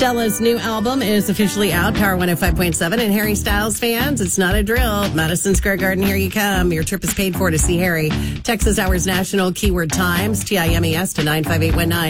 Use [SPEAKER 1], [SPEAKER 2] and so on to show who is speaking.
[SPEAKER 1] Stella's new album is officially out, Power 105.7. And Harry Styles fans, it's not a drill. Madison Square Garden, here you come. Your trip is paid for to see Harry. Texas Hours National, keyword times, TIMES to 95819.